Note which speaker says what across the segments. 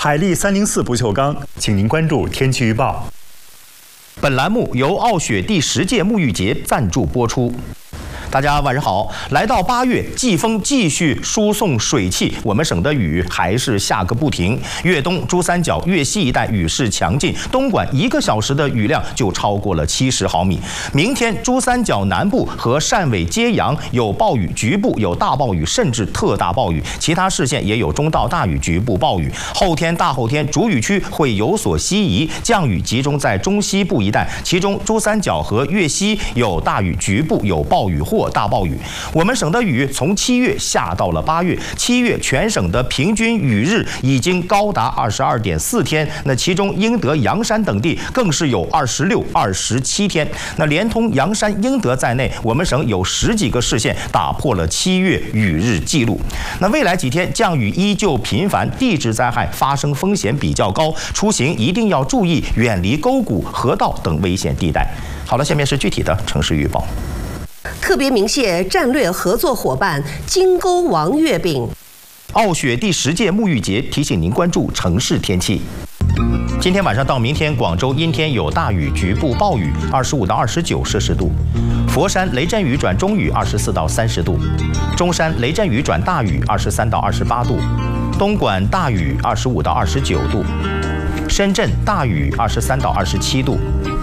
Speaker 1: 海力304不锈钢，请您关注天气预报。
Speaker 2: 本栏目由傲雪第10届沐浴节赞助播出。大家晚上好，来到8月，季风继续输送水汽，我们省的雨还是下个不停。粤东、珠三角、粤西一带雨势强劲，东莞1个小时的雨量就超过了70毫米。明天珠三角南部和汕尾、揭阳有暴雨，局部有大暴雨甚至特大暴雨，其他市县也有中到大雨，局部暴雨。后天、大后天主雨区会有所西移，降雨集中在中西部一带，其中珠三角和粤西有大雨，局部有暴雨或大暴雨。我们省的雨从7月下到了8月，7月全省的平均雨日已经高达22.4天，那其中英德、阳山等地更是有26、27天。那连同阳山、英德在内，我们省有10几个市县打破了7月雨日纪录。那未来几天降雨依旧频繁，地质灾害发生风险比较高，出行一定要注意远离沟谷、河道等危险地带。好了，下面是具体的城市预报。
Speaker 3: 特别鸣谢战略合作伙伴金钩王月饼。
Speaker 2: 傲雪第10届沐浴节提醒您关注城市天气。今天晚上到明天，广州阴天有大雨，局部暴雨，25到29摄氏度；佛山雷阵雨转中雨，24到30度；中山雷阵雨转大雨，23到28度；东莞大雨，25到29度；深圳大雨，23到27度；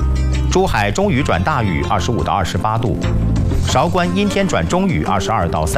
Speaker 2: 珠海中雨转大雨，25到28度；韶关阴天转中雨，22到30度。